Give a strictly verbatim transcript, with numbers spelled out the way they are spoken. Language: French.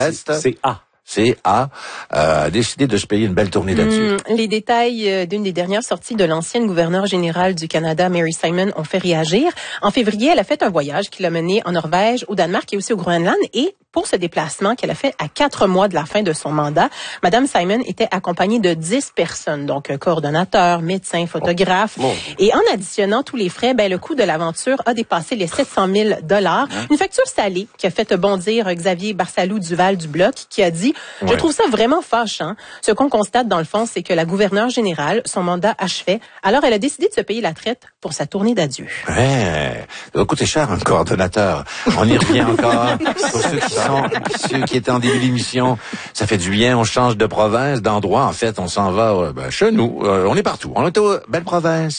C'est A. C A euh, a décidé de se payer une belle tournée d'adieu. Mmh, les détails euh, d'une des dernières sorties de l'ancienne gouverneure générale du Canada, Mary Simon, ont fait réagir. En février, elle a fait un voyage qui l'a menée en Norvège, au Danemark et aussi au Groenland. Et pour ce déplacement qu'elle a fait à quatre mois de la fin de son mandat, Madame Simon était accompagnée de dix personnes, donc coordonnateurs, médecins, photographes. Oh, et en additionnant tous les frais, ben le coût de l'aventure a dépassé les sept cent mille dollars. Hein? Une facture salée qui a fait bondir Xavier Barsalou Duval du Bloc, qui a dit « Je ouais. trouve ça vraiment fâchant. Ce qu'on constate dans le fond, c'est que la gouverneure générale, son mandat achevait. Alors, elle a décidé de se payer la traite pour sa tournée d'adieu. » Ouais, ça va coûter cher un coordonnateur. On y revient encore. Pour ceux qui sont, ceux qui étaient en début d'émission, ça fait du bien. On change de province, d'endroit. En fait, on s'en va ben, chez nous. Euh, on est partout. On est aux belles provinces.